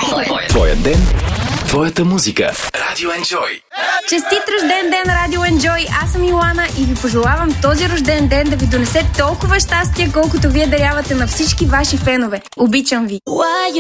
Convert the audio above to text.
Твоя ден, твоята музика. Радио Enjoy. Честит рожден ден, Радио Enjoy! Аз съм Йоана и ви пожелавам този рожден ден да ви донесе толкова щастие, колкото вие дарявате на всички ваши фенове. Обичам ви!